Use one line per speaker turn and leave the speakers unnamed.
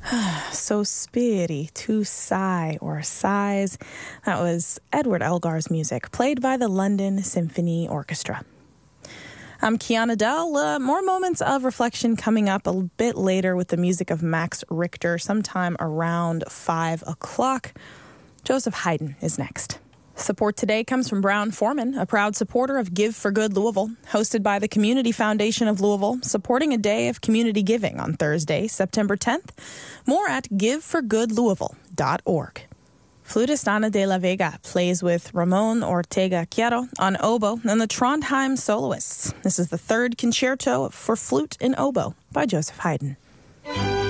So Spiri, to sigh or sighs. That was Edward Elgar's music, played by the London Symphony Orchestra. I'm Kiana Dell. More moments of reflection coming up a bit later with the music of Max Richter, sometime around 5 o'clock. Joseph Haydn is next. Support today comes from Brown-Forman, a proud supporter of Give for Good Louisville, hosted by the Community Foundation of Louisville, supporting a day of community giving on Thursday, September 10th. More at giveforgoodlouisville.org. Flutist Ana de la Vega plays with Ramon Ortega Quiero on oboe and the Trondheim Soloists. This is the third concerto for flute and oboe by Joseph Haydn.